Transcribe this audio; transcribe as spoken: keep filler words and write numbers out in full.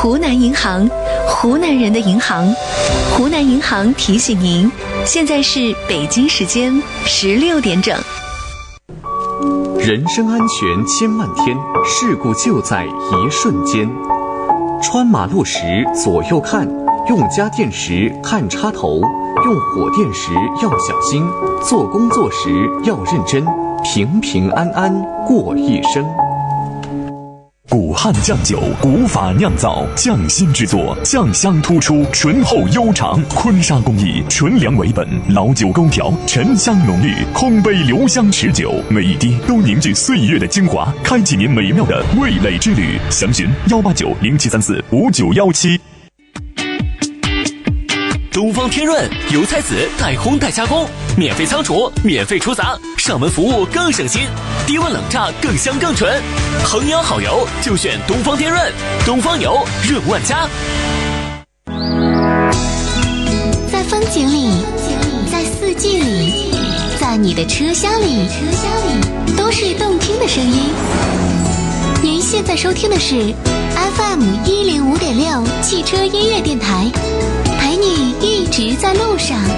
湖南银行，湖南人的银行。湖南银行提醒您，现在是北京时间十六点整。 人身安全千万天，事故就在一瞬间。穿马路时左右看，用家电时看插头，用火电时要小心，做工作时要认真，平平安安过一生。 古汉酱酒，古法酿造，匠心制作，酱香突出，醇厚悠长。坤沙工艺，纯粮为本，老酒勾调，沉香浓郁，空杯留香持久，每一滴都凝聚岁月的精华，开启您美妙的味蕾之旅。详询幺八九零七三四五九幺七。 东方天润油菜籽代烘代加工，免费仓储，免费出杂，上门服务更省心，低温冷榨更香更纯。衡阳好油就选东方天润，东方油润万家。 在风景里，在四季里，在你的车厢里，都是动听的声音。您现在收听的是 F M 一零五点六汽车音乐电台，陪你一直在路上。